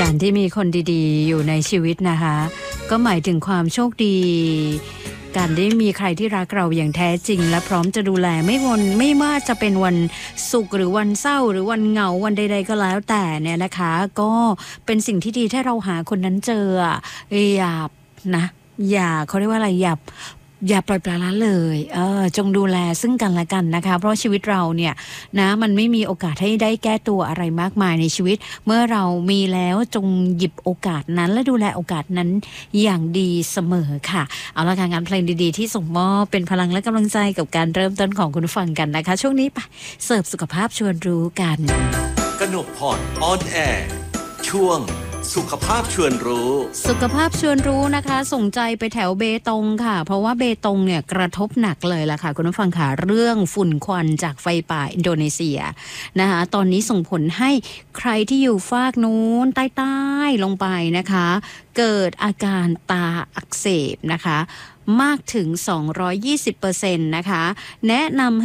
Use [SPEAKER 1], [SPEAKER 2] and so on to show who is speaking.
[SPEAKER 1] การที่มีคนดีๆอยู่ในชีวิตนะคะก็หมายถึงความโชคดีการได้มีใครที่รักเราอย่างแท้จริงและพร้อมจะดูแลไม่ว่าจะเป็นวันสุขหรือวันเศร้าหรือวันเหงาวันใดๆก็แล้วแต่เนี่ยนะคะก็เป็นสิ่งที่ดีถ้าเราหาคนนั้นเจออย่านะอย่าเขาเรียกว่าอะไรอย่าปล่อยปละละเลยจงดูแลซึ่งกันและกันนะคะเพราะชีวิตเราเนี่ยนะมันไม่มีโอกาสให้ได้แก้ตัวอะไรมากมายในชีวิตเมื่อเรามีแล้วจงหยิบโอกาสนั้นและดูแลโอกาสนั้นอย่างดีเสมอค่ะเอาละค่ะงานเพลงดีๆที่ส่งมอบเป็นพลังและกำลังใจกับการเริ่มต้นของคุณผู้ฟังกันนะคะช่วงนี้ไปเสิร์ฟสุขภาพชวนรู้กัน
[SPEAKER 2] กนกพรออนแอร์ช่วงสุขภาพชวนรู้
[SPEAKER 1] สุขภาพชวนรู้นะคะส่งใจไปแถวเบตงค่ะเพราะว่าเบตงเนี่ยกระทบหนักเลยล่ะค่ะคุณผู้ฟังค่ะเรื่องฝุ่นควันจากไฟป่าอินโดนีเซียนะคะตอนนี้ส่งผลให้ใครที่อยู่ฟากนู้นใต้ๆลงไปนะคะเกิดอาการตาอักเสบนะคะมากถึง 220% นะคะแนะนำ